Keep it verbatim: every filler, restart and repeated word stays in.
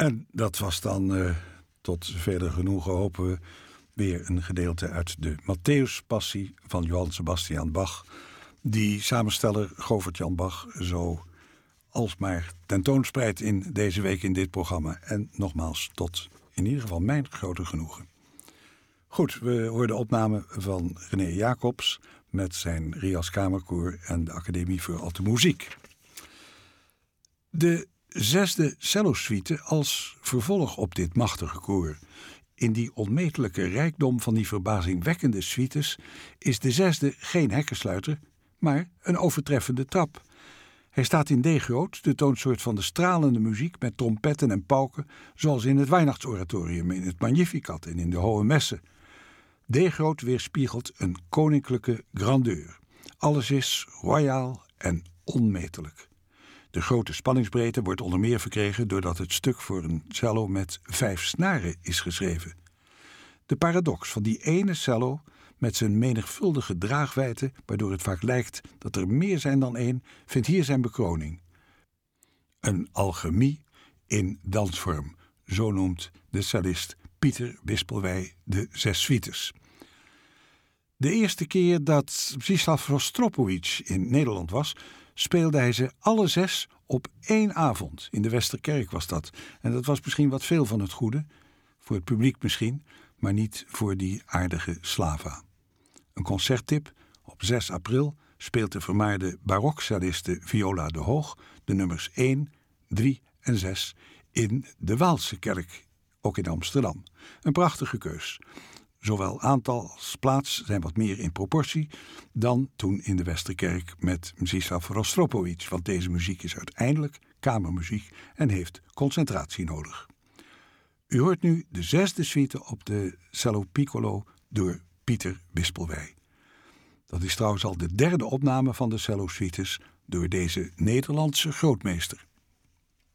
En dat was dan, uh, tot verder genoegen hopen we, weer een gedeelte uit de Matthäuspassie van Johann Sebastian Bach, die samensteller Govert-Jan Bach zo alsmaar tentoonspreidt in deze week in dit programma. En nogmaals, tot in ieder geval mijn grote genoegen. Goed, we hoorden opname van René Jacobs met zijn Rias Kamerkoor en de Academie voor Alte Muziek. De zesde cellosuite als vervolg op dit machtige koor. In die onmetelijke rijkdom van die verbazingwekkende suites is de zesde geen hekkensluiter, maar een overtreffende trap. Hij staat in D-groot, de toonsoort van de stralende muziek met trompetten en pauken, zoals in het Weihnachtsoratorium, in het Magnificat en in de Hohe Messe. D-groot weerspiegelt een koninklijke grandeur. Alles is royaal en onmetelijk. De grote spanningsbreedte wordt onder meer verkregen doordat het stuk voor een cello met vijf snaren is geschreven. De paradox van die ene cello met zijn menigvuldige draagwijdte, waardoor het vaak lijkt dat er meer zijn dan één, vindt hier zijn bekroning. Een alchemie in dansvorm, zo noemt de cellist Pieter Wispelwey de zes suites. De eerste keer dat Mstislav Rostropovich in Nederland was, speelde hij ze alle zes op één avond. In de Westerkerk was dat. En dat was misschien wat veel van het goede, voor het publiek misschien, maar niet voor die aardige Slava. Een concerttip: op zes april speelt de vermaarde barokcelliste Viola de Hoog de nummers één, drie en zes in de Waalse kerk, ook in Amsterdam. Een prachtige keus. Zowel aantal als plaats zijn wat meer in proportie dan toen in de Westerkerk met Mstislav Rostropovich, want deze muziek is uiteindelijk kamermuziek en heeft concentratie nodig. U hoort nu de zesde suite op de cello piccolo door Pieter Wispelwey. Dat is trouwens al de derde opname van de cello suites door deze Nederlandse grootmeester.